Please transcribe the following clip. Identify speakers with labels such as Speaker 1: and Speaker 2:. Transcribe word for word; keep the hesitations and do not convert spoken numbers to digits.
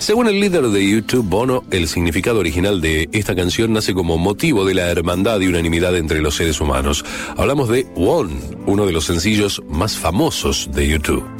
Speaker 1: Según el líder de YouTube, Bono, el significado original de esta canción nace como motivo de la hermandad y unanimidad entre los seres humanos. Hablamos de One, uno de los sencillos más famosos de YouTube.